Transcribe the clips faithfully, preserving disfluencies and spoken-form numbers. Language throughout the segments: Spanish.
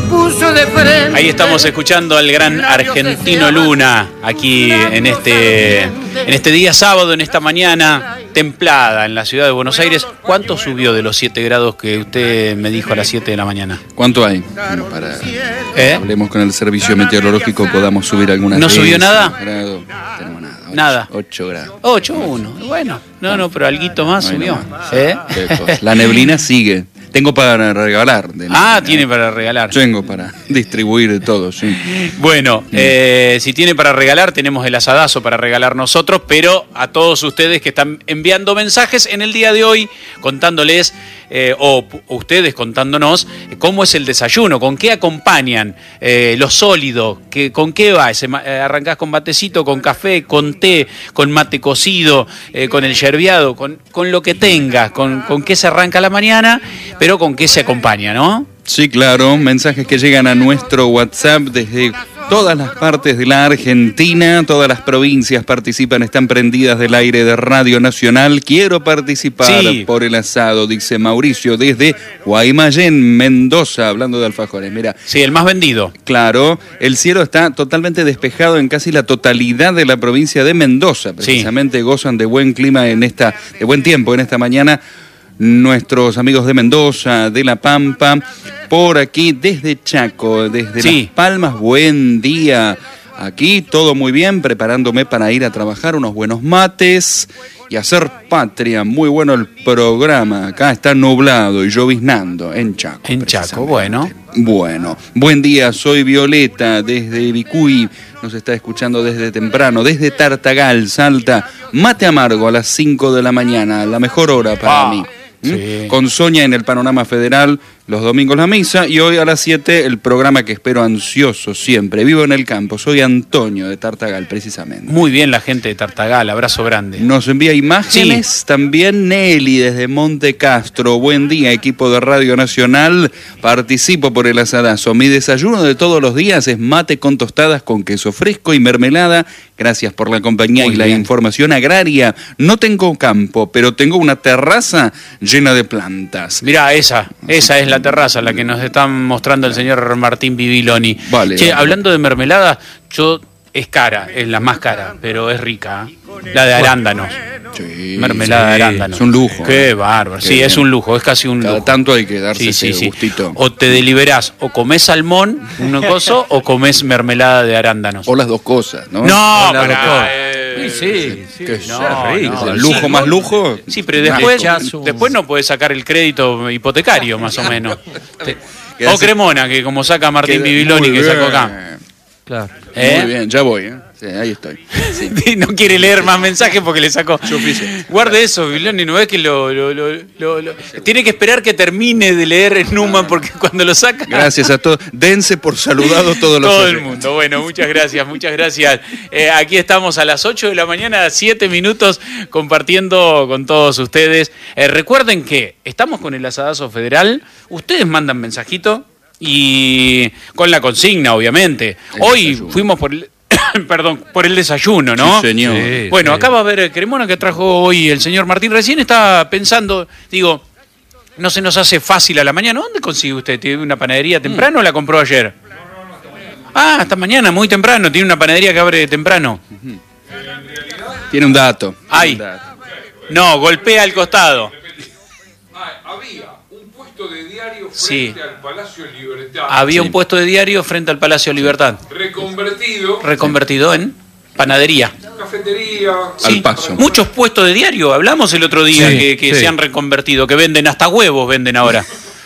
puso de frente. Ahí estamos escuchando al gran Argentino Luna, aquí en este, en este día sábado, en esta mañana templada en la ciudad de Buenos Aires. ¿Cuánto subió de los siete grados que usted me dijo a las siete de la mañana? ¿Cuánto hay? Como para ¿Eh? hablemos con el servicio meteorológico, podamos subir algunas. ¿No subió nada? Grado. No tenemos nada. ocho, Nada. ocho grados. ocho, uno. Bueno, no, no, pero alguito más No hay subió. nada más. ¿Eh? Qué cosa. La neblina sigue. Tengo para regalar. De Ah, neblina. tiene para regalar. Tengo para distribuir de todo, sí. Bueno, eh, si tiene para regalar, tenemos el asadazo para regalar nosotros, pero a todos ustedes que están enviando mensajes en el día de hoy, contándoles, eh, o p- ustedes contándonos, eh, cómo es el desayuno, con qué acompañan, eh, lo sólido, que, con qué va, ese, ma- eh, arrancás con matecito, con café, con té, con mate cocido, eh, con el yerbiado, con, con lo que tengas, con, con qué se arranca la mañana, pero con qué se acompaña, ¿no? Sí, claro, mensajes que llegan a nuestro WhatsApp desde todas las partes de la Argentina, todas las provincias participan, están prendidas del aire de Radio Nacional. Quiero participar Sí. por el asado, dice Mauricio, desde Guaymallén, Mendoza, hablando de alfajores. Mira, Sí, el más vendido. claro, el cielo está totalmente despejado en casi la totalidad de la provincia de Mendoza. Precisamente gozan de buen clima en esta, de buen tiempo en esta mañana. Nuestros amigos de Mendoza, de La Pampa, por aquí desde Chaco, desde Sí. Las Palmas, buen día. Aquí todo muy bien, preparándome para ir a trabajar, unos buenos mates y hacer patria. Muy bueno el programa. Acá está nublado y lloviznando en Chaco. En Chaco, precisamente. bueno. Bueno, buen día, soy Violeta desde Vicuy, nos está escuchando desde temprano, desde Tartagal, Salta, mate amargo a las cinco de la mañana, la mejor hora para Ah, mí. ¿Mm? sí. Con Sonia en el Panorama Federal, los domingos la misa y hoy a las siete el programa que espero ansioso siempre. Vivo en el campo, soy Antonio de Tartagal precisamente. Muy bien la gente de Tartagal, abrazo grande. Nos envía imágenes también Nelly desde Monte Castro. Buen día, equipo de Radio Nacional. Participo por el asadazo. Mi desayuno de todos los días es mate con tostadas con queso fresco y mermelada. Gracias por la compañía Muy y la bien. información agraria. No tengo campo, pero tengo una terraza llena de plantas. Mirá, esa, esa es la terraza, la que nos está mostrando el señor Martín Bibiloni. Vale, Che, vale. hablando de mermelada, yo es cara, es la más cara, pero es rica. ¿eh? La de arándanos. Sí, Mermelada sí, de arándanos. Es un lujo. Qué bárbaro. Qué Sí, bien. es un lujo, es casi un Cada lujo. tanto hay que darse Sí, ese sí, sí. gustito. O te deliberás, o comés salmón, un coso, o comés mermelada de arándanos. O las dos cosas, ¿no? No, O la pará, doctora. eh, Sí, sí, Que sí. sea no, rico. no, lujo sí, más no. lujo. Sí, pero después, Rechazo. después no puedes sacar el crédito hipotecario, más o menos. Te- Queda o así- Cremona, que como saca Martín Queda Bibiloni, muy que sacó bien. acá. Claro. ¿Eh? Muy bien, ya voy, ¿eh? Sí, ahí estoy. Sí. No quiere leer más mensajes porque le sacó. Suficiente. Guarde eso, Bibiloni, no ves que lo, lo- lo- lo- lo- Tiene que esperar que termine de leer en Numa porque cuando lo saca. Gracias a todos. Dense por saludados todos los Todo el oyentes. mundo. Bueno, muchas gracias, muchas gracias. Eh, aquí estamos a las ocho de la mañana, siete minutos, compartiendo con todos ustedes. Eh, recuerden que estamos con el asadazo federal. Ustedes mandan mensajito y con la consigna, obviamente. El Hoy desayuno. fuimos por el, perdón, por el desayuno, ¿no? Sí, señor. Sí. Bueno, acá va a haber cremona que trajo hoy el señor Martín. Recién estaba pensando, digo, no se nos hace fácil a la mañana. ¿Dónde consigue usted? ¿Tiene una panadería temprano o la compró ayer? Ah, hasta mañana, muy temprano. Tiene una panadería que abre temprano. Tiene un dato. Ay. Un dato. No, golpea al costado. Ah, había un puesto de diario frente Sí. al Palacio Libertad. Había Sí. un puesto de diario frente al Palacio Libertad, Reconvertido. reconvertido en panadería. Cafetería. Al Sí, paso. muchos puestos de diario. Hablamos el otro día Sí, que, que sí. se han reconvertido, que venden hasta huevos, venden ahora.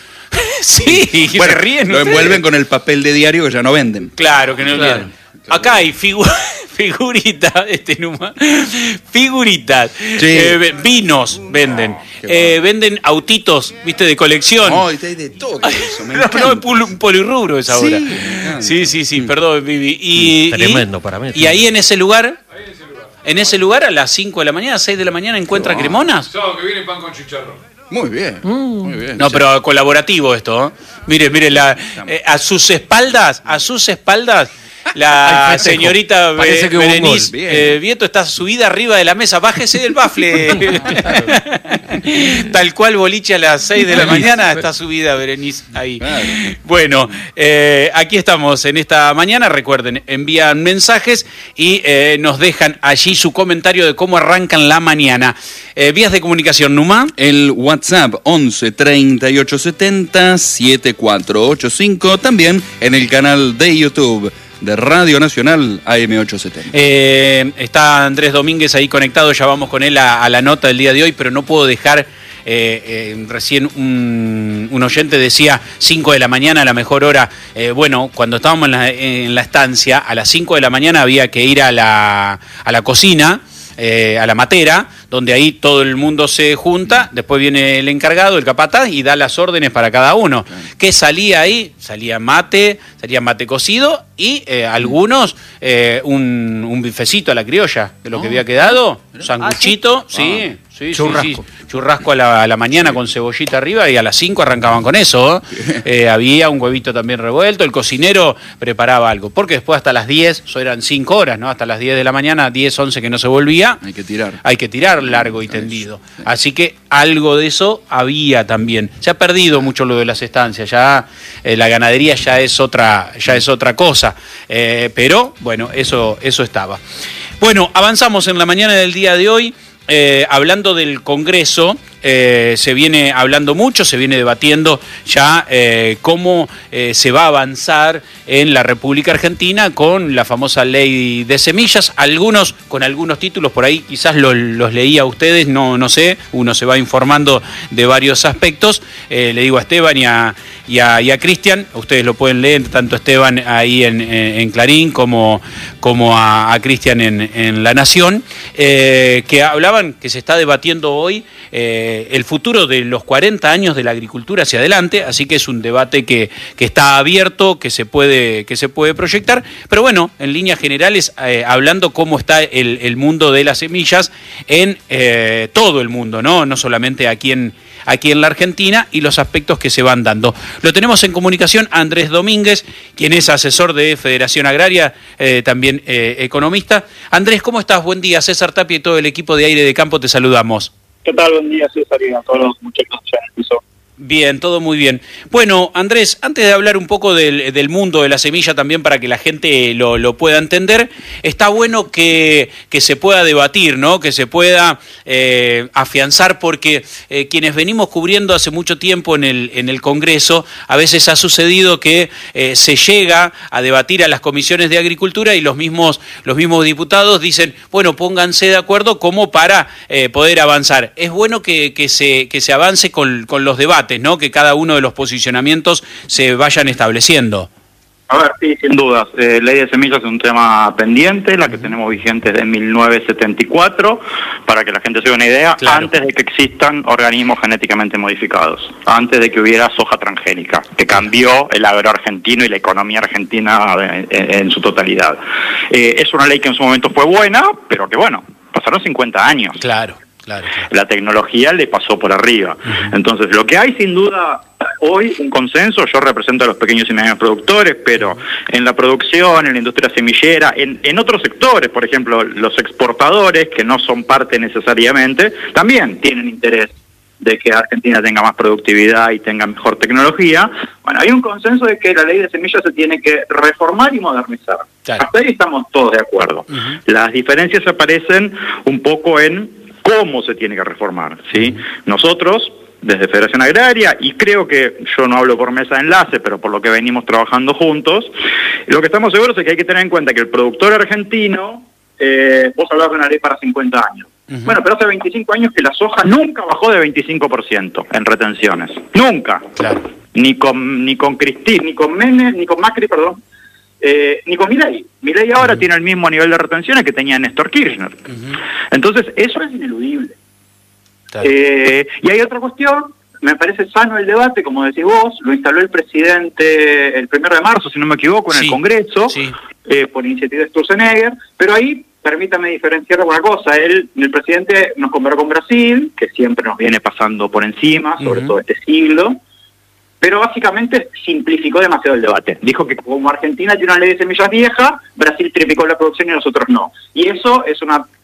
Sí, Bueno, se ríen lo ustedes. envuelven con el papel de diario que ya no venden. Claro, que no Claro. quieren. Acá hay figu figuritas, este Numa, figuritas, Sí. eh, ve- vinos venden, Qué eh, venden autitos, viste, de colección. No, hay de todo eso. Me No, no, encanta. es pol- un polirrubro es ahora. Sí, me encanta. Sí, sí, sí, perdón, Vivi. Y, Tremendo y- para mí. Y ahí en ese lugar, en ese lugar a las cinco de la mañana, seis de la mañana, encuentra cremonas. Sábado que viene pan con chicharrón. Muy bien. Muy bien. No, pero colaborativo esto. ¿eh? Mire, mire, la, eh, a sus espaldas, a sus espaldas, la Hay festejo. señorita Be- Parece que hubo un Berenice gol. Bien. eh, Vieto está subida arriba de la mesa. Bájese del bafle. Tal cual boliche a las seis de la mañana, está subida Berenice ahí. Claro. Bueno, eh, aquí estamos en esta mañana. Recuerden, envían mensajes y eh, nos dejan allí su comentario de cómo arrancan la mañana. Eh, vías de comunicación, Numa. El WhatsApp once treinta y ocho setenta setenta y cuatro ochenta y cinco. También en el canal de YouTube de Radio Nacional A M ochocientos setenta. Eh, está Andrés Domínguez ahí conectado, ya vamos con él a, a la nota del día de hoy, pero no puedo dejar, eh, eh, recién un, un oyente decía cinco de la mañana, la mejor hora. Eh, bueno, cuando estábamos en la, en la estancia, a las cinco de la mañana había que ir a la, a la cocina, eh, a la matera, donde ahí todo el mundo se junta, después viene el encargado, el capataz, y da las órdenes para cada uno. ¿Qué salía ahí? Salía mate, salía mate cocido y eh, algunos eh, un, un bifecito a la criolla, de lo oh, que había quedado, sanguchito, ah, ¿sí? sí, ah, sí, churrasco. Sí, sí, churrasco a la, a la mañana con cebollita arriba y a las cinco arrancaban con eso. Eh, había un huevito también revuelto, el cocinero preparaba algo, porque después hasta las diez, eso eran cinco horas, ¿no? Hasta las diez de la mañana, diez, once que no se volvía. Hay que tirar. Hay que tirar largo y tendido. Así que algo de eso había también. Se ha perdido mucho lo de las estancias, ya eh, la ganadería ya es otra, ya es otra cosa. Eh, pero bueno, eso, eso estaba. Bueno, avanzamos en la mañana del día de hoy. Eh, hablando del Congreso, eh, se viene hablando mucho, se viene debatiendo ya eh, cómo eh, se va a avanzar en la República Argentina con la famosa ley de semillas, algunos con algunos títulos por ahí, quizás lo, los leía a ustedes, no, no sé, uno se va informando de varios aspectos. Eh, le digo a Esteban y a, y a, y a Cristian, ustedes lo pueden leer, tanto Esteban ahí en, en, en Clarín como, como a, a Cristian en, en La Nación, eh, que hablaban que se está debatiendo hoy eh, el futuro de los cuarenta años de la agricultura hacia adelante, así que es un debate que, que está abierto, que se puede, que se puede proyectar, pero bueno, en líneas generales, eh, hablando cómo está el, el mundo de las semillas en eh, todo el mundo, ¿no? No solamente aquí en, aquí en la Argentina, y los aspectos que se van dando. Lo tenemos en comunicación a Andrés Domínguez, quien es asesor de Federación Agraria, eh, también eh, economista. Andrés, ¿cómo estás? Buen día. César Tapia y todo el equipo de Aire de Campo te saludamos. ¿Qué tal? Buen día, César, y a todos los muchachos ya en el piso. Bien, todo muy bien. Bueno, Andrés, antes de hablar un poco del, del mundo de la semilla también para que la gente lo, lo pueda entender, está bueno que, que se pueda debatir, ¿no? Que se pueda eh, afianzar, porque eh, quienes venimos cubriendo hace mucho tiempo en el, en el Congreso, a veces ha sucedido que eh, se llega a debatir a las comisiones de Agricultura y los mismos, los mismos diputados dicen, bueno, pónganse de acuerdo como para eh, poder avanzar. Es bueno que, que, se, que se avance con, con los debates, ¿no? Que cada uno de los posicionamientos se vayan estableciendo. A ver, sí, sin dudas. Eh, ley de semillas es un tema pendiente, la que tenemos vigente desde mil novecientos setenta y cuatro, para que la gente se haga una idea, claro, antes de que existan organismos genéticamente modificados, antes de que hubiera soja transgénica, que cambió el agro argentino y la economía argentina en, en, en su totalidad. Eh, es una ley que en su momento fue buena, pero que bueno, pasaron cincuenta años. Claro. Claro, claro. La tecnología le pasó por arriba. Uh-huh. Entonces, lo que hay sin duda hoy, un consenso, yo represento a los pequeños y medianos productores, pero en la producción, en la industria semillera, en, en otros sectores, por ejemplo, los exportadores, que no son parte necesariamente, también tienen interés de que Argentina tenga más productividad y tenga mejor tecnología. Bueno, hay un consenso de que la ley de semillas se tiene que reformar y modernizar. Claro. Hasta ahí estamos todos de acuerdo. Uh-huh. Las diferencias aparecen un poco en cómo se tiene que reformar, ¿sí? Nosotros, desde Federación Agraria, y creo que yo no hablo por mesa de enlace, pero por lo que venimos trabajando juntos, lo que estamos seguros es que hay que tener en cuenta que el productor argentino, eh, vos hablabas de una ley para cincuenta años. Uh-huh. Bueno, pero hace veinticinco años que la soja nunca bajó de veinticinco por ciento en retenciones. Nunca. Claro. Ni con, ni con Cristina, ni con Menem, ni con Macri, perdón. Eh, ni con Milei. Milei ahora uh-huh. tiene el mismo nivel de retenciones que tenía Néstor Kirchner. Uh-huh. Entonces, eso es ineludible. Claro. Eh, y hay otra cuestión, me parece sano el debate, como decís vos, lo instaló el presidente el primero de marzo, si no me equivoco, en sí. el Congreso, sí. eh, por iniciativa de Sturzenegger, pero ahí, permítame diferenciar una cosa, él, el presidente nos comparó con Brasil, que siempre nos viene pasando por encima, sobre uh-huh. todo este siglo, pero básicamente simplificó demasiado el debate. Dijo que como Argentina tiene una ley de semillas vieja, Brasil triplicó la producción y nosotros no. Y eso es una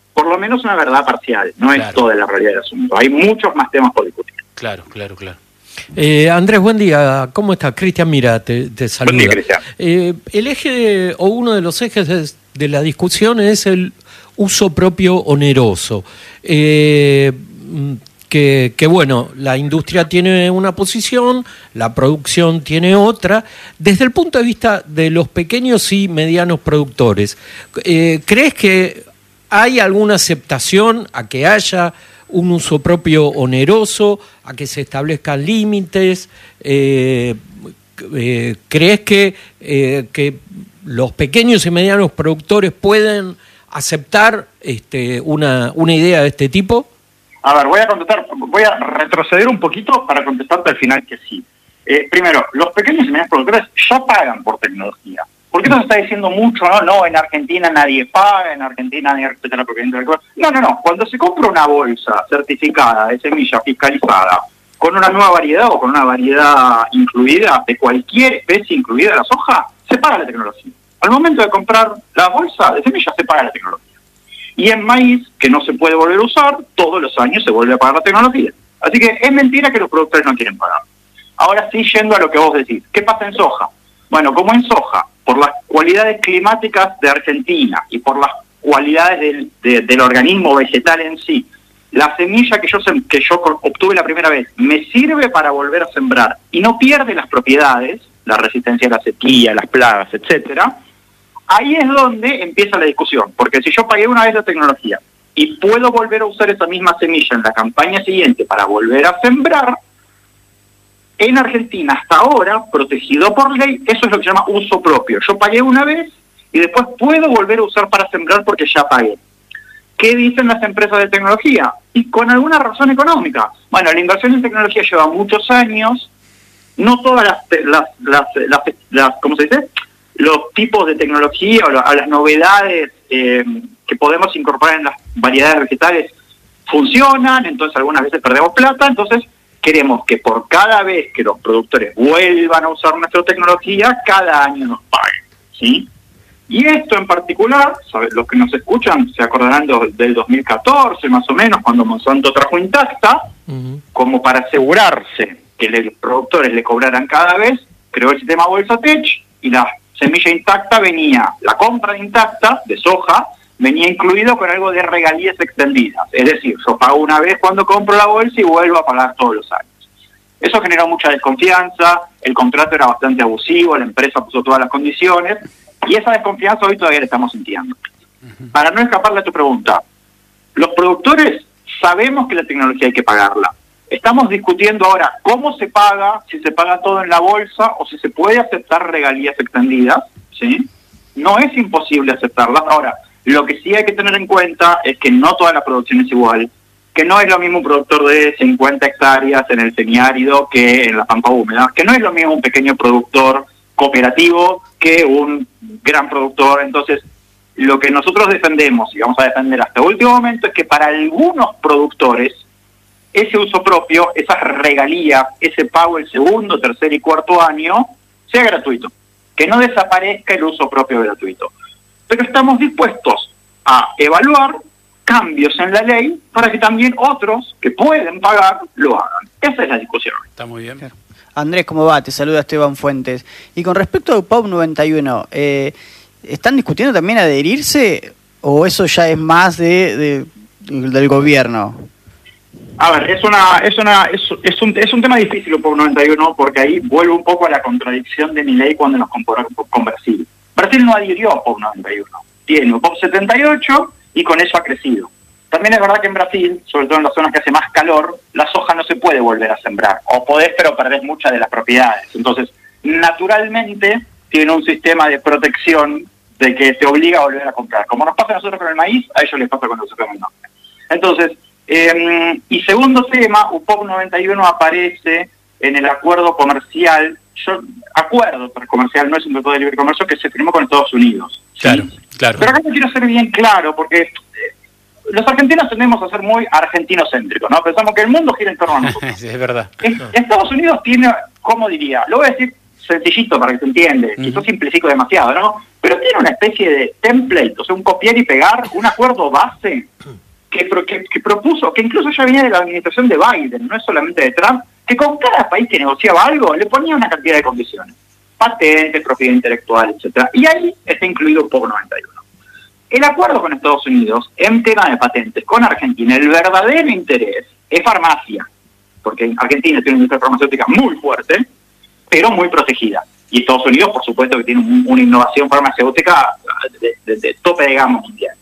por lo menos una verdad parcial, no claro. es toda la realidad del asunto. Hay muchos más temas por discutir. Claro, claro, claro. Eh, Andrés, buen día. ¿Cómo estás? Cristian, mira, te, te saluda. Buen día, Cristian. Eh, el eje de, o uno de los ejes de, de la discusión es el uso propio oneroso. Eh, que, que bueno, la industria tiene una posición, la producción tiene otra. Desde el punto de vista de los pequeños y medianos productores, eh, ¿crees que hay alguna aceptación a que haya un uso propio oneroso, a que se establezcan límites? Eh, eh, ¿Crees que, eh, que los pequeños y medianos productores pueden aceptar este, una, una idea de este tipo? A ver, voy a contestar, voy a retroceder un poquito para contestarte al final que sí. Eh, primero, los pequeños y medianos productores ya pagan por tecnología. ¿Por qué no se está diciendo mucho? No, no, en Argentina nadie paga, en Argentina nadie respeta la propiedad intelectual. No, no, no. Cuando se compra una bolsa certificada de semilla fiscalizada con una nueva variedad o con una variedad incluida de cualquier especie incluida la soja, se paga la tecnología. Al momento de comprar la bolsa de semilla se paga la tecnología. Y en maíz, que no se puede volver a usar, todos los años se vuelve a pagar la tecnología. Así que es mentira que los productores no quieren pagar. Ahora sí, yendo a lo que vos decís. ¿Qué pasa en soja? Bueno, como en soja, por las cualidades climáticas de Argentina y por las cualidades del, de, del organismo vegetal en sí, la semilla que yo, que yo obtuve la primera vez me sirve para volver a sembrar y no pierde las propiedades, la resistencia a la sequía, las plagas, etcétera. Ahí es donde empieza la discusión, porque si yo pagué una vez la tecnología y puedo volver a usar esa misma semilla en la campaña siguiente para volver a sembrar, en Argentina hasta ahora, protegido por ley, eso es lo que se llama uso propio. Yo pagué una vez y después puedo volver a usar para sembrar porque ya pagué. ¿Qué dicen las empresas de tecnología? Y con alguna razón económica. Bueno, la inversión en tecnología lleva muchos años, no todas las, las, las, las, las ¿cómo se dice?, los tipos de tecnología o a las novedades eh, que podemos incorporar en las variedades vegetales funcionan, entonces algunas veces perdemos plata, entonces queremos que por cada vez que los productores vuelvan a usar nuestra tecnología, cada año nos paguen, ¿sí? Y esto en particular, ¿sabes? Los que nos escuchan se acordarán del dos mil catorce más o menos, cuando Monsanto trajo Intacta, uh-huh. como para asegurarse que los productores le cobraran cada vez, creó el sistema Bolsa Tech y la semilla Intacta venía, la compra de Intacta, de soja, venía incluido con algo de regalías extendidas. Es decir, yo pago una vez cuando compro la bolsa y vuelvo a pagar todos los años. Eso generó mucha desconfianza, el contrato era bastante abusivo, la empresa puso todas las condiciones, y esa desconfianza hoy todavía la estamos sintiendo. Uh-huh. Para no escaparle a tu pregunta, los productores sabemos que la tecnología hay que pagarla. Estamos discutiendo ahora cómo se paga, si se paga todo en la bolsa o si se puede aceptar regalías extendidas, ¿sí? No es imposible aceptarlas. Ahora, lo que sí hay que tener en cuenta es que no toda la producción es igual, que no es lo mismo un productor de cincuenta hectáreas en el semiárido que en la pampa húmeda, que no es lo mismo un pequeño productor cooperativo que un gran productor. Entonces, lo que nosotros defendemos y vamos a defender hasta el último momento es que para algunos productores ese uso propio, esa regalía, ese pago el segundo, tercer y cuarto año sea gratuito, que no desaparezca el uso propio gratuito. Pero estamos dispuestos a evaluar cambios en la ley para que también otros que pueden pagar lo hagan. Esa es la discusión. Está muy bien. Claro. Andrés, ¿cómo va? Te saluda Esteban Fuentes. Y con respecto a P O P noventa y uno, eh, ¿están discutiendo también adherirse o eso ya es más de, de del gobierno? A ver, es una es una es, es un es un tema difícil el P O P noventa y uno porque ahí vuelve un poco a la contradicción de Milei cuando nos comparó con Brasil. Brasil no adhirió a P O P noventa y uno, tiene un P O P setenta y ocho y con eso ha crecido. También es verdad que en Brasil, sobre todo en las zonas que hace más calor, la soja no se puede volver a sembrar. O podés, pero perdés muchas de las propiedades. Entonces, naturalmente, tiene un sistema de protección de que te obliga a volver a comprar. Como nos pasa a nosotros con el maíz, a ellos les pasa con nosotros con el norte. Entonces, eh, y segundo tema, un P O P noventa y uno aparece en el acuerdo comercial, yo, acuerdo comercial, no es un tratado de libre comercio que se firmó con Estados Unidos. ¿sí? Claro, claro. Pero acá quiero ser bien claro, porque los argentinos tendemos a ser muy argentinocéntricos, ¿no? Pensamos que el mundo gira en torno a nosotros. Sí, es verdad. En, Estados Unidos tiene, ¿cómo diría? Lo voy a decir sencillito para que se entienda, uh-huh. quizás simplifico demasiado, ¿no? Pero tiene una especie de template, o sea, un copiar y pegar, un acuerdo base que, que, que propuso, que incluso ya venía de la administración de Biden, no es solamente de Trump, que con cada país que negociaba algo le ponía una cantidad de condiciones, patentes, propiedad intelectual, etcétera. Y ahí está incluido P O C noventa y uno. El acuerdo con Estados Unidos en tema de patentes con Argentina, el verdadero interés es farmacia, porque Argentina tiene una industria farmacéutica muy fuerte, pero muy protegida. Y Estados Unidos, por supuesto, que tiene un, una innovación farmacéutica de, de, de tope de gama mundial.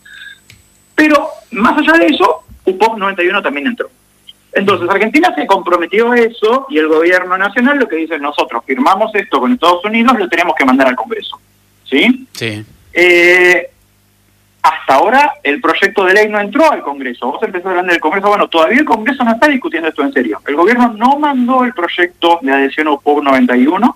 Pero, más allá de eso, P O C noventa y uno también entró. Entonces, Argentina se comprometió a eso, y el gobierno nacional lo que dice, nosotros firmamos esto con Estados Unidos, lo tenemos que mandar al Congreso. ¿Sí? Sí. Eh... Hasta ahora el proyecto de ley no entró al Congreso. Vos empezás hablando del Congreso. Bueno, todavía el Congreso no está discutiendo esto en serio. El gobierno no mandó el proyecto de adhesión a P O C noventa y uno.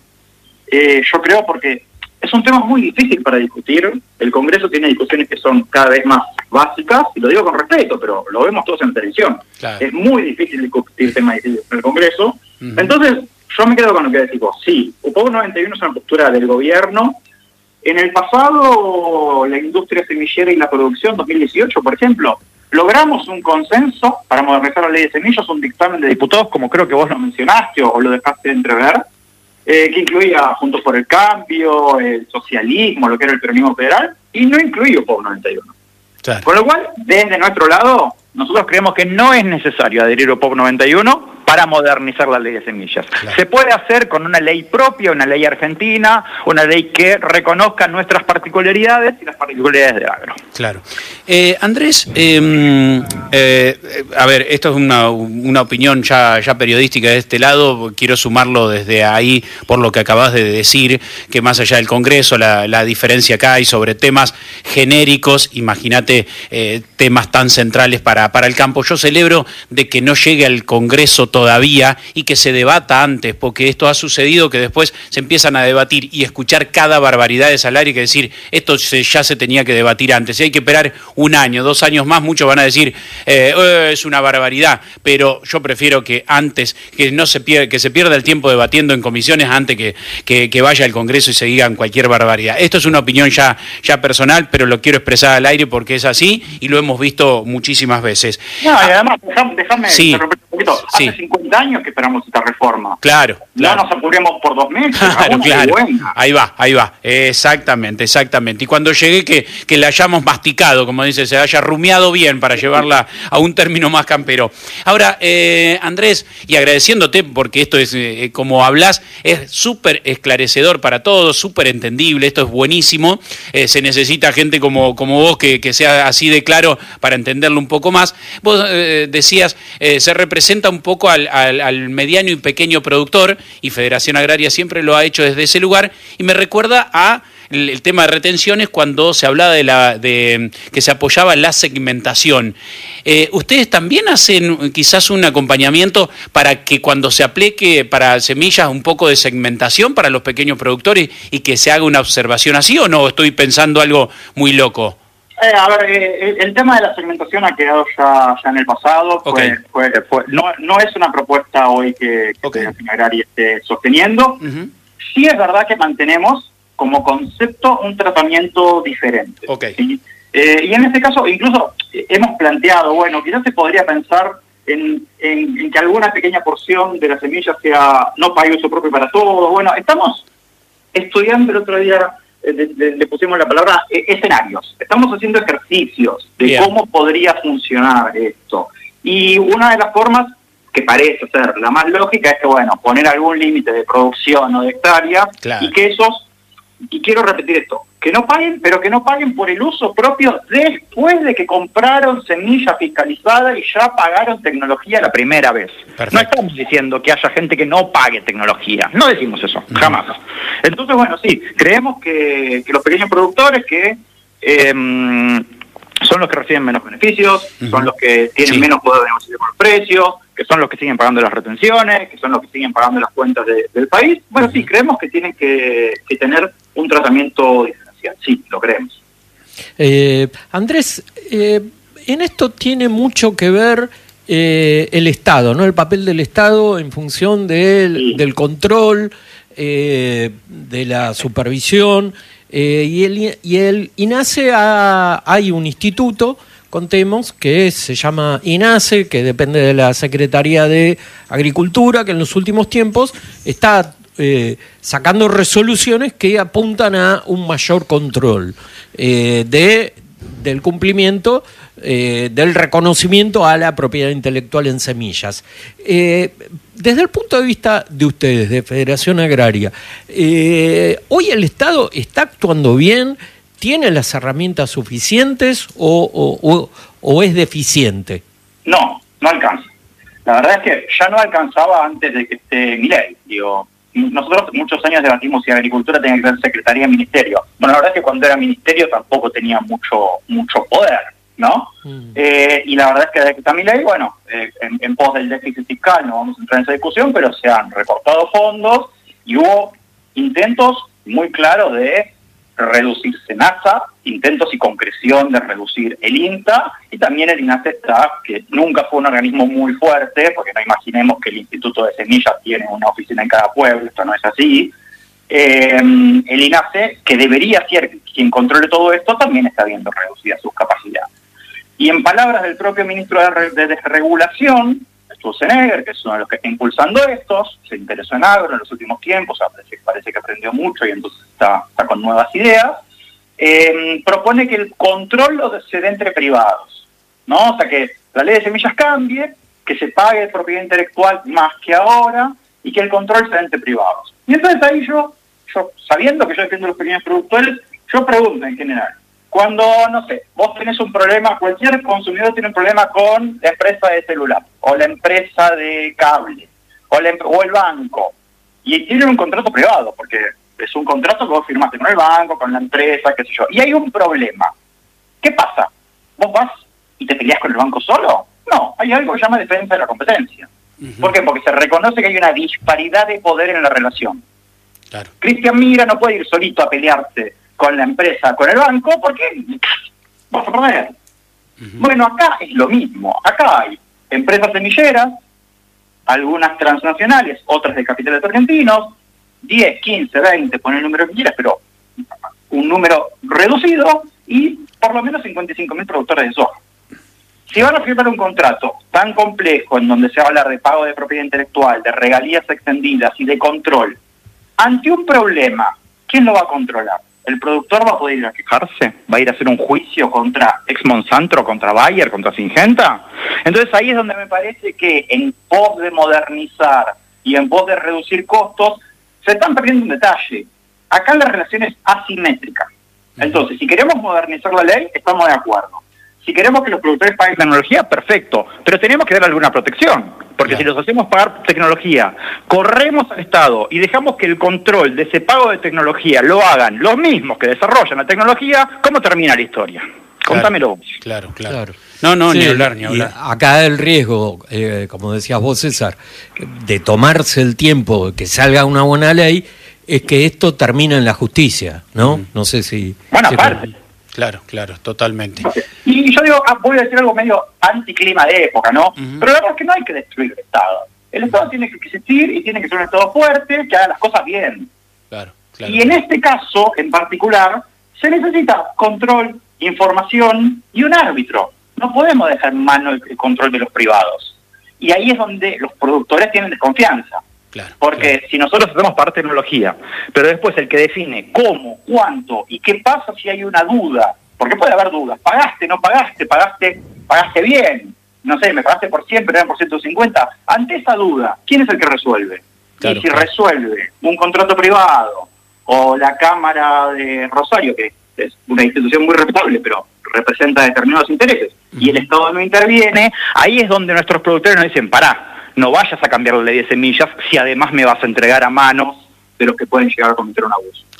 Eh, yo creo porque es un tema muy difícil para discutir. El Congreso tiene discusiones que son cada vez más básicas, y lo digo con respeto, pero lo vemos todos en televisión. Claro. Es muy difícil discutir temas difíciles en el Congreso. Uh-huh. Entonces, yo me quedo con lo que decís vos. Sí, P O C noventa y uno es una postura del gobierno. En el pasado, la industria semillera y la producción, dos mil dieciocho, por ejemplo, logramos un consenso para modernizar la ley de semillas, un dictamen de diputados, como creo que vos lo mencionaste o lo dejaste entrever, eh, que incluía Juntos por el Cambio, el socialismo, lo que era el peronismo federal, y no incluía P O C noventa y uno. Claro. Con lo cual, desde nuestro lado, nosotros creemos que no es necesario adherir a P O C noventa y uno para modernizar la ley de semillas. Claro. Se puede hacer con una ley propia, una ley argentina, una ley que reconozca nuestras particularidades y las particularidades del agro. Claro. Eh, Andrés, eh, eh, a ver, esto es una, una opinión ya, ya periodística de este lado, quiero sumarlo desde ahí por lo que acabas de decir, que más allá del Congreso, la, la diferencia que hay sobre temas genéricos, imagínate eh, temas tan centrales para, para el campo. Yo celebro de que no llegue al Congreso todavía y que se debata antes, porque esto ha sucedido que después se empiezan a debatir y escuchar cada barbaridad de salario y que decir, esto se, ya se tenía que debatir antes. Si hay que esperar un año, dos años más, muchos van a decir, eh, eh, es una barbaridad, pero yo prefiero que antes, que no se pierda, que se pierda el tiempo debatiendo en comisiones antes que, que, que vaya al Congreso y se digan cualquier barbaridad. Esto es una opinión ya, ya personal, pero lo quiero expresar al aire porque es así y lo hemos visto muchísimas veces. No, y además, déjame, déjame sí, un poquito. Hace sí. cincuenta años que esperamos esta reforma. Claro, claro. No nos apuremos por dos meses. Claro, claro. Ahí va, ahí va. Exactamente, exactamente. Y cuando llegue que, que la hayamos masticado, como dice, se haya rumiado bien para llevarla a un término más campero. Ahora, eh, Andrés, y agradeciéndote, porque esto es, eh, como hablas, es súper esclarecedor para todos, súper entendible, esto es buenísimo. Eh, se necesita gente como, como vos que, que sea así de claro para entenderlo un poco más. Vos eh, decías, eh, se representa un poco al, al, al mediano y pequeño productor, y Federación Agraria siempre lo ha hecho desde ese lugar, y me recuerda a el, el tema de retenciones cuando se hablaba de la de que se apoyaba la segmentación. Eh, ¿Ustedes también hacen quizás un acompañamiento para que cuando se aplique para semillas un poco de segmentación para los pequeños productores y que se haga una observación así, o no estoy pensando algo muy loco? Eh, a ver, eh, el tema de la segmentación ha quedado ya, ya en el pasado. Okay. Fue, fue, fue, no, no es una propuesta hoy que, que okay. Federación Agraria esté sosteniendo. Uh-huh. Sí es verdad que mantenemos como concepto un tratamiento diferente. Okay. ¿Sí? Eh, y en este caso, incluso eh, hemos planteado, bueno, quizás se podría pensar en, en, en que alguna pequeña porción de la semilla sea no pague uso propio para todos. Bueno, estamos estudiando el otro día... Le, le, le pusimos la palabra eh, escenarios. Estamos haciendo ejercicios de Bien. cómo podría funcionar esto. Y una de las formas que parece ser la más lógica es que, bueno, poner algún límite de producción o de hectáreas claro. y que esos, y quiero repetir esto, que no paguen, pero que no paguen por el uso propio después de que compraron semilla fiscalizada y ya pagaron tecnología la primera vez. Perfecto. No estamos diciendo que haya gente que no pague tecnología, no decimos eso, uh-huh. jamás. Entonces, bueno, sí, creemos que, que los pequeños productores que eh, son los que reciben menos beneficios, uh-huh. son los que tienen sí. menos poder de negociación con los precios, que son los que siguen pagando las retenciones, que son los que siguen pagando las cuentas de, del país. Bueno, uh-huh. sí, creemos que tienen que, que tener un tratamiento diferencial. Sí, lo creemos. Eh, Andrés, eh, en esto tiene mucho que ver eh, el Estado, ¿no? El papel del Estado en función del, sí. del control eh, de la supervisión, eh, y, el, y el INASE ha, hay un instituto, contemos, que se llama INASE, que depende de la Secretaría de Agricultura, que en los últimos tiempos está eh, sacando resoluciones que apuntan a un mayor control eh, de, del cumplimiento, eh, del reconocimiento a la propiedad intelectual en semillas. Eh, desde el punto de vista de ustedes, de Federación Agraria, eh, ¿hoy el Estado está actuando bien? ¿Tiene las herramientas suficientes o, o, o, o es deficiente? No, no alcanza. La verdad es que ya no alcanzaba antes de que esté Milei. Digo, nosotros muchos años debatimos si Agricultura tenía que ser Secretaría de Ministerio. Bueno, la verdad es que cuando era Ministerio tampoco tenía mucho mucho poder, ¿no? Mm. Eh, y la verdad es que desde que está Milei, bueno, eh, en, en pos del déficit fiscal no vamos a entrar en esa discusión, pero se han recortado fondos y hubo intentos muy claros de reducir SENASA, intentos y concreción de reducir el INTA, y también el INASE está, que nunca fue un organismo muy fuerte, porque no imaginemos que el Instituto de Semillas tiene una oficina en cada pueblo, esto no es así. Eh, el INASE, que debería ser quien controle todo esto, también está viendo reducidas sus capacidades. Y en palabras del propio ministro de, de Desregulación, Sturzenegger, que es uno de los que está impulsando estos, se interesó en agro en los últimos tiempos, o sea, parece, parece que aprendió mucho y entonces está, está con nuevas ideas, eh, propone que el control lo se dé entre privados, ¿no? O sea, que la ley de semillas cambie, que se pague propiedad intelectual más que ahora y que el control se dé entre privados. Y entonces ahí yo, yo sabiendo que yo defiendo a los pequeños productores, yo pregunto en general, cuando, no sé, vos tenés un problema, cualquier consumidor tiene un problema con la empresa de celular, o la empresa de cable, o, la, o el banco, y tienen un contrato privado, porque es un contrato que vos firmaste con el banco, con la empresa, qué sé yo, y hay un problema. ¿Qué pasa? ¿Vos vas y te peleás con el banco solo? No, hay algo que se llama defensa de la competencia. Uh-huh. ¿Por qué? Porque se reconoce que hay una disparidad de poder en la relación. Claro. Cristian Mira no puede ir solito a pelearse con la empresa, con el banco, porque vas a perder. Uh-huh. Bueno, acá es lo mismo. Acá hay empresas semilleras, algunas transnacionales, otras de capitales argentinos, diez, quince, veinte, pon el número que quieras, pero un número reducido, y por lo menos cincuenta y cinco mil productores de soja. Si van a firmar un contrato tan complejo en donde se va a hablar de pago de propiedad intelectual, de regalías extendidas y de control, ante un problema, ¿quién lo va a controlar? ¿El productor va a poder ir a quejarse? ¿Va a ir a hacer un juicio contra ex Monsanto, contra Bayer, contra Syngenta? Entonces ahí es donde me parece que en pos de modernizar y en pos de reducir costos, se están perdiendo un detalle. Acá la relación es asimétrica. Entonces, si queremos modernizar la ley, estamos de acuerdo. Si queremos que los productores paguen tecnología, perfecto, pero tenemos que dar alguna protección, porque claro, si los hacemos pagar tecnología, corremos al Estado y dejamos que el control de ese pago de tecnología lo hagan los mismos que desarrollan la tecnología, ¿cómo termina la historia? Claro, contámelo vos. Claro, claro. claro. No, no, sí, ni hablar, ni hablar. Acá el riesgo, eh, como decías vos, César, de tomarse el tiempo que salga una buena ley, es que esto termina en la justicia, ¿no? Mm. No sé si... Bueno, si aparte... Con... Claro, claro, totalmente. Y yo digo, voy a decir algo medio anticlima de época, ¿no? Uh-huh. Pero la verdad es que no hay que destruir el Estado. El Estado tiene que existir y tiene que ser un Estado fuerte, que haga las cosas bien. Claro, claro. Y en este caso, en particular, se necesita control, información y un árbitro. No podemos dejar en mano el, el control de los privados. Y ahí es donde los productores tienen desconfianza. Claro, Porque claro. si nosotros hacemos parte de tecnología, pero después el que define cómo, cuánto y qué pasa si hay una duda, porque puede haber dudas, pagaste, no pagaste, pagaste, pagaste bien, no sé, me pagaste por cien, pero eran por ciento cincuenta, ante esa duda, ¿quién es el que resuelve? Claro, y si claro. resuelve un contrato privado o la Cámara de Rosario, que es una institución muy respetable, pero representa determinados intereses, uh-huh. y el Estado no interviene, ahí es donde nuestros productores nos dicen, pará, no vayas a cambiar la ley de semillas si además me vas a entregar a manos de los que pueden llegar a cometer un abuso.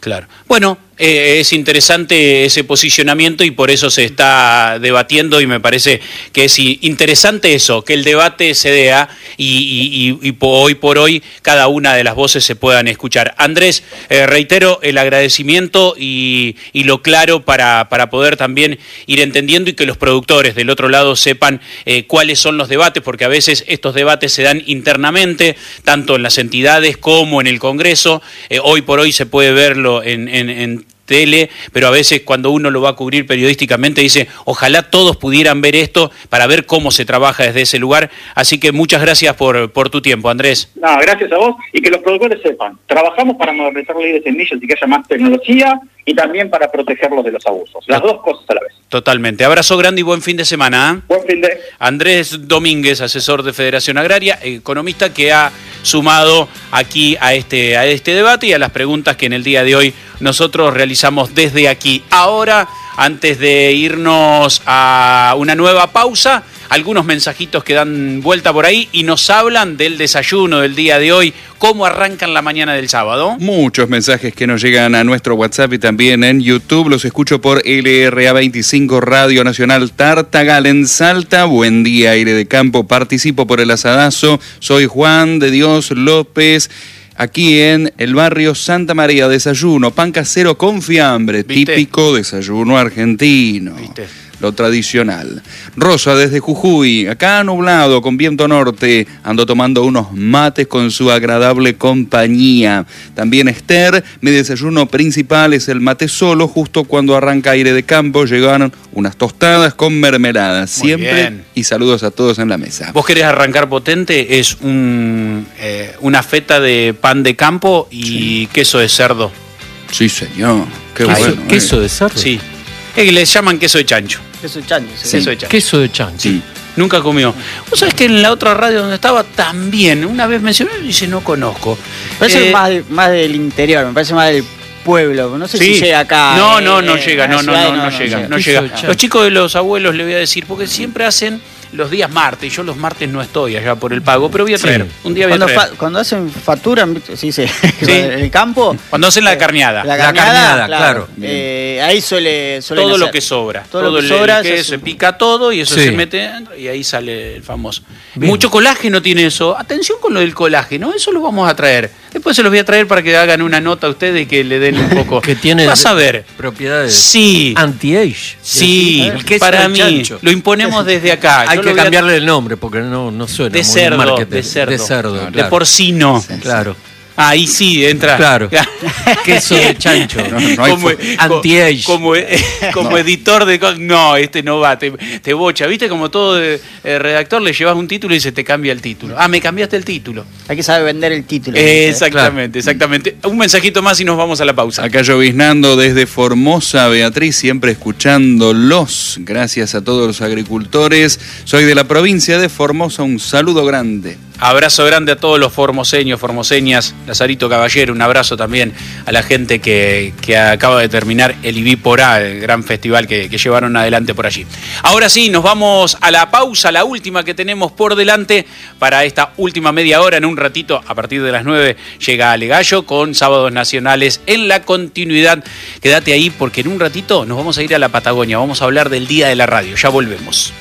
Claro. Bueno, eh, es interesante ese posicionamiento y por eso se está debatiendo y me parece que es interesante eso, que el debate se dé y, y, y, y hoy por hoy cada una de las voces se puedan escuchar. Andrés, eh, reitero el agradecimiento y, y lo claro para, para poder también ir entendiendo y que los productores del otro lado sepan eh, cuáles son los debates, porque a veces estos debates se dan internamente, tanto en las entidades como en el Congreso. Eh, hoy por hoy se puede verlo en, en, en tele, pero a veces cuando uno lo va a cubrir periodísticamente dice, ojalá todos pudieran ver esto para ver cómo se trabaja desde ese lugar. Así que muchas gracias por, por tu tiempo, Andrés. No, gracias a vos y que los productores sepan, trabajamos para modernizar la ley de semillas y que haya más tecnología y también para protegerlos de los abusos. Las dos cosas a la vez. Totalmente. Abrazo grande y buen fin de semana. ¿eh? Buen fin de... Andrés Domínguez, asesor de Federación Agraria, economista que ha sumado aquí a este, a este debate y a las preguntas que en el día de hoy nosotros realizamos desde aquí. Ahora, antes de irnos a una nueva pausa, algunos mensajitos que dan vuelta por ahí y nos hablan del desayuno del día de hoy, cómo arrancan la mañana del sábado. Muchos mensajes que nos llegan a nuestro WhatsApp y también en YouTube. Los escucho por L R A veinticinco Radio Nacional Tartagal en Salta. Buen día, aire de campo. Participo por el asadazo. Soy Juan de Dios López. Aquí en el barrio Santa María, desayuno, pan casero con fiambre, ¿Viste? Típico desayuno argentino. ¿Viste? Lo tradicional. Rosa desde Jujuy, acá nublado con viento norte, ando tomando unos mates con su agradable compañía. También Esther, mi desayuno principal es el mate solo, justo cuando arranca aire de campo, llegaron unas tostadas con mermelada, siempre, bien. Y saludos a todos en la mesa. ¿Vos querés arrancar potente? Es un, eh, una feta de pan de campo y sí. queso de cerdo. Sí, señor. Qué ¿Queso, bueno. ¿Queso eh. de cerdo? Sí. Es que le llaman queso de chancho. Queso de chancho. Sí. Queso de chancho. Queso de chancho. Sí. Nunca comió. Vos sabés que en la otra radio donde estaba también, una vez mencionó y dice, no conozco. Me parece Eh, más, de- más del interior, me parece más del pueblo. No sé sí. si llega acá. No, eh, no, no eh, llega, en no, la no, ciudad, no, no, llega, llega. no Queso llega. de chancho. Los chicos de los abuelos le voy a decir, porque siempre hacen los días martes, yo los martes no estoy allá por el pago, pero voy a traer, Sí. un día voy a Cuando, traer. fa- cuando hacen facturan, ¿viste? sí, sí, Sí. en el campo. Cuando hacen la eh, carneada. La La carneada, carneada, claro. claro. Eh, ahí suele, suelen Todo lo hacer. que sobra, Todo todo, lo que el- sobra el se que hace se un- pica todo y eso Sí. se mete dentro y ahí sale el famoso. Bien. Mucho colágeno tiene eso. Atención con lo del colágeno, eso lo vamos a traer. Después se los voy a traer para que hagan una nota a ustedes y que le den un poco. Que tiene Vas a ver. propiedades Sí. anti-age. Sí, El queso para de mí chancho. lo imponemos desde acá. Hay Yo que lo voy a- cambiarle el nombre porque no, no suena de muy cerdo, marketing. de cerdo, De cerdo, de claro. porcino. Claro. Ahí sí entra. Claro. Queso de chancho. No, no hay como, fo- co- Anti-age. como, como No. editor de co- no, este no va, te, te bocha, viste como todo eh, eh, redactor le llevas un título y se te cambia el título. Ah, me cambiaste el título. Hay que saber vender el título. Eh, exactamente, exactamente. Un mensajito más y nos vamos a la pausa. Acá lloviznando desde Formosa, Beatriz, siempre escuchándolos. Gracias a todos los agricultores. Soy de la provincia de Formosa, un saludo grande. Abrazo grande a todos los formoseños, formoseñas, Lazarito Caballero, un abrazo también a la gente que, que acaba de terminar el Ibiporá, el gran festival que, que llevaron adelante por allí. Ahora sí, nos vamos a la pausa, la última que tenemos por delante para esta última media hora. En un ratito, a partir de las nueve, llega Ale Gallo con Sábados Nacionales en la continuidad. Quédate ahí porque en un ratito nos vamos a ir a la Patagonia, vamos a hablar del Día de la Radio, ya volvemos.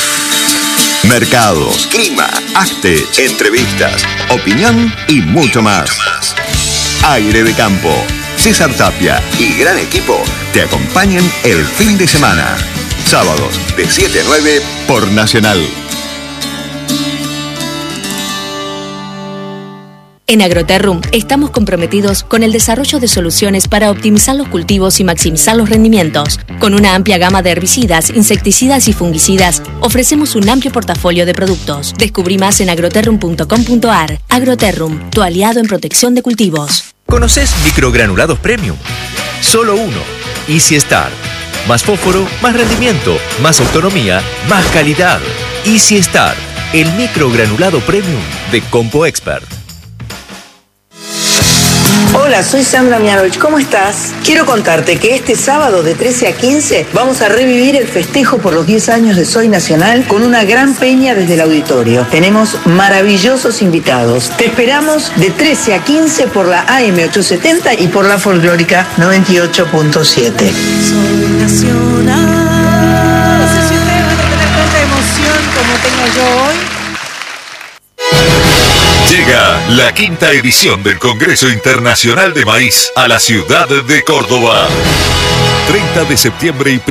Mercados, clima, arte, entrevistas, opinión y mucho más. Aire de campo. César Tapia y gran equipo te acompañan el fin de semana. Sábados de siete a nueve por Nacional. En Agroterrum estamos comprometidos con el desarrollo de soluciones para optimizar los cultivos y maximizar los rendimientos. Con una amplia gama de herbicidas, insecticidas y fungicidas, ofrecemos un amplio portafolio de productos. Descubrí más en agroterrum punto com punto ar. Agroterrum, tu aliado en protección de cultivos. ¿Conoces microgranulados premium? Solo uno. Easy Start. Más fósforo, más rendimiento, más autonomía, más calidad. Easy Start, el microgranulado premium de Compo Expert. Hola Hola, soy Sandra Mianovich, ¿cómo estás? Quiero contarte que este sábado de trece a quince vamos a revivir el festejo por los diez años de Soy Nacional con una gran peña desde el auditorio. Tenemos maravillosos invitados. Te esperamos de trece a quince por la A M ochocientos setenta y por la Folclórica noventa y ocho punto siete. Soy Nacional. No sé si ustedes van a tener tanta emoción como tengo yo hoy. Llega la quinta edición del Congreso Internacional de Maíz a la ciudad de Córdoba. treinta de septiembre y